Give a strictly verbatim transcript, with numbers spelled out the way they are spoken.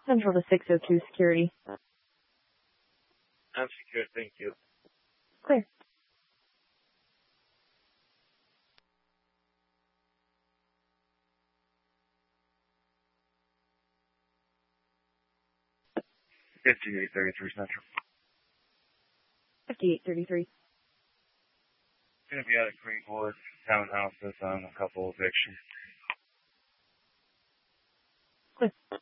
Central to six oh two security. I'm secure, thank you. Clear. fifty-eight thirty-three Central. fifty-eight thirty-three. Gonna be out of Creekwood, townhouses on a couple evictions. Clear.